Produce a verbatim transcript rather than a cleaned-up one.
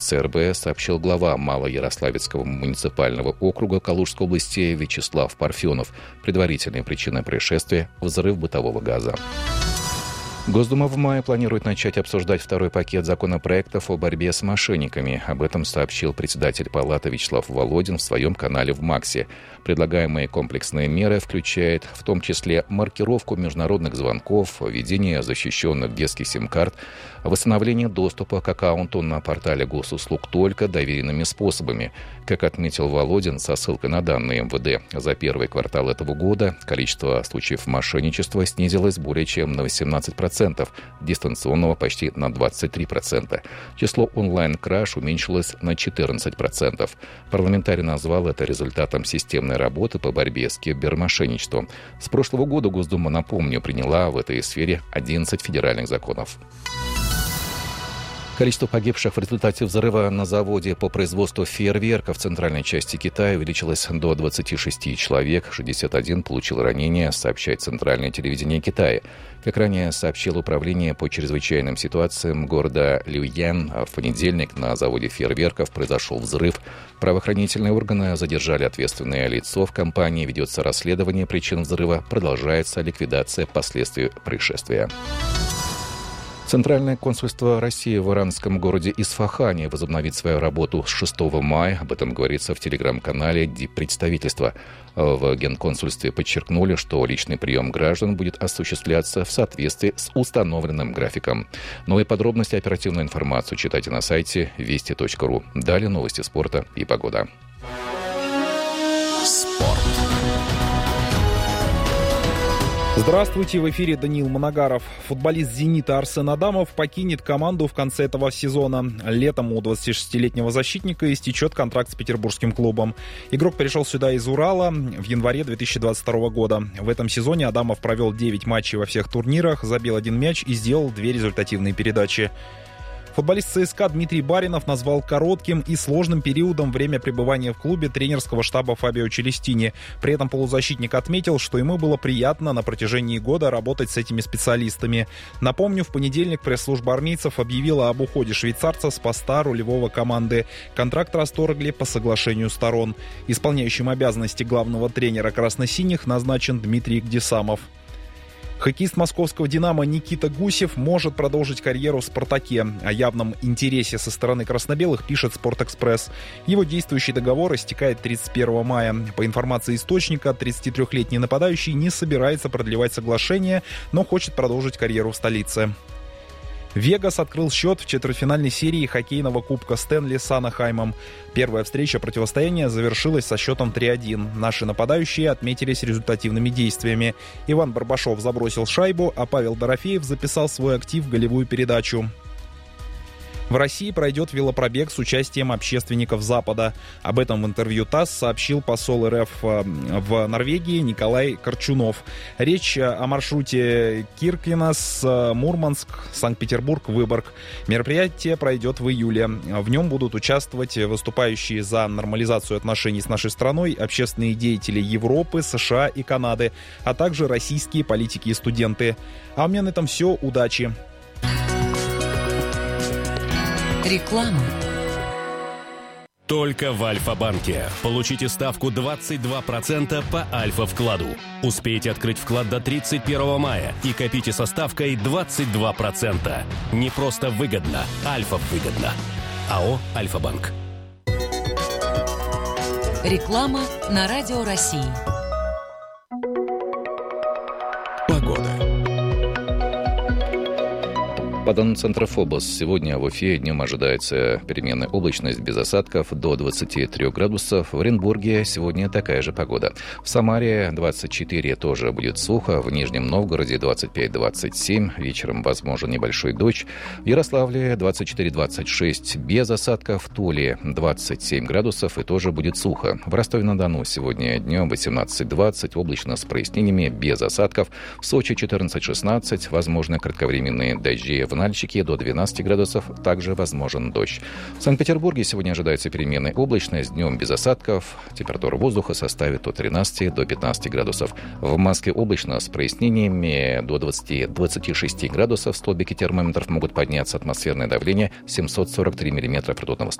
ЦРБ сообщил глава Малоярославецкого муниципального округа Калужской области Вячеслав Парфенов. Предварительные причины происшествия – взрыв бытового газа. Госдума в мае планирует начать обсуждать второй пакет законопроектов о борьбе с мошенниками. Об этом сообщил председатель Палаты Вячеслав Володин в своем канале в МАКСе. Предлагаемые комплексные меры включают в том числе маркировку международных звонков, введение защищенных детских сим-карт, восстановление доступа к аккаунту на портале госуслуг только доверенными способами. Как отметил Володин со ссылкой на данные МВД, за первый квартал этого года количество случаев мошенничества снизилось более чем на восемнадцать процентов, дистанционного почти на двадцать три процента. Число онлайн-краж уменьшилось на четырнадцать процентов. Парламентарий назвал это результатом системной работы по борьбе с кибермошенничеством. С прошлого года Госдума, напомню, приняла в этой сфере одиннадцать федеральных законов. Количество погибших в результате взрыва на заводе по производству фейерверков в центральной части Китая увеличилось до двадцати шести человек, шестьдесят один получил ранения, сообщает Центральное телевидение Китая. Как ранее сообщило Управление по чрезвычайным ситуациям города Люйян, в понедельник на заводе фейерверков произошел взрыв. Правоохранительные органы задержали ответственное лицо в компании, ведется расследование причин взрыва, продолжается ликвидация последствий происшествия. Центральное консульство России в иранском городе Исфахане возобновит свою работу с шестого мая. Об этом говорится в телеграм-канале диппредставительства. В Генконсульстве подчеркнули, что личный прием граждан будет осуществляться в соответствии с установленным графиком. Новые подробности и оперативную информацию читайте на сайте вести точка ру. Далее новости спорта и погода. Спорт. Здравствуйте, в эфире Даниил Моногаров. Футболист «Зенита» Арсен Адамов покинет команду в конце этого сезона. Летом у двадцатишестилетнего защитника истечет контракт с петербургским клубом. Игрок перешел сюда из Урала в январе две тысячи двадцать второго года. В этом сезоне Адамов провел девять матчей во всех турнирах, забил один мяч и сделал две результативные передачи. Футболист ЦСКА Дмитрий Баринов назвал коротким и сложным периодом время пребывания в клубе тренерского штаба Фабио Челестини. При этом полузащитник отметил, что ему было приятно на протяжении года работать с этими специалистами. Напомню, в понедельник пресс-служба армейцев объявила об уходе швейцарца с поста рулевого команды. Контракт расторгли по соглашению сторон. Исполняющим обязанности главного тренера красно-синих назначен Дмитрий Гдесамов. Хоккеист московского «Динамо» Никита Гусев может продолжить карьеру в «Спартаке». О явном интересе со стороны красно-белых пишет «Спортэкспресс». Его действующий договор истекает тридцать первого мая. По информации источника, тридцатитрёхлетний нападающий не собирается продлевать соглашение, но хочет продолжить карьеру в столице. «Вегас» открыл счет в четвертьфинальной серии хоккейного кубка Стэнли с Анахаймом. Первая встреча противостояния завершилась со счетом три один. Наши нападающие отметились результативными действиями. Иван Барбашов забросил шайбу, а Павел Дорофеев записал свой актив в голевую передачу. В России пройдет велопробег с участием общественников Запада. Об этом в интервью ТАСС сообщил посол РФ в Норвегии Николай Корчунов. Речь о маршруте Киркенес, Мурманск, Санкт-Петербург, Выборг. Мероприятие пройдет в июле. В нем будут участвовать выступающие за нормализацию отношений с нашей страной, общественные деятели Европы, США и Канады, а также российские политики и студенты. А у меня на этом все. Удачи! Реклама. Только в Альфа-банке. Получите ставку двадцать два процента по Альфа-вкладу. Успейте открыть вклад до тридцать первого мая и копите со ставкой двадцать два процента. Не просто выгодно, Альфа-выгодно. АО «Альфа-банк». Реклама на Радио России. Погода. По данным Центра ФОБОС, сегодня в Уфе днем ожидается переменная облачность без осадков до двадцати трёх градусов. В Оренбурге сегодня такая же погода. В Самаре двадцать четыре тоже будет сухо. В Нижнем Новгороде двадцать пять - двадцать семь. Вечером возможен небольшой дождь. В Ярославле двадцать четыре - двадцать шесть без осадков. В Туле двадцать семь градусов и тоже будет сухо. В Ростове-на-Дону сегодня днем восемнадцать - двадцать. Облачно с прояснениями без осадков. В Сочи четырнадцать - шестнадцать. Возможны кратковременные дожди. В Нальчике до двенадцати градусов, также возможен дождь. В Санкт-Петербурге сегодня ожидается переменная облачность, днем без осадков. Температура воздуха составит от тринадцати до пятнадцати градусов. В Москве облачно с прояснениями до двадцати - двадцати шести градусов. Столбики термометров могут подняться. Атмосферное давление семьсот сорок три миллиметра ртутного столба.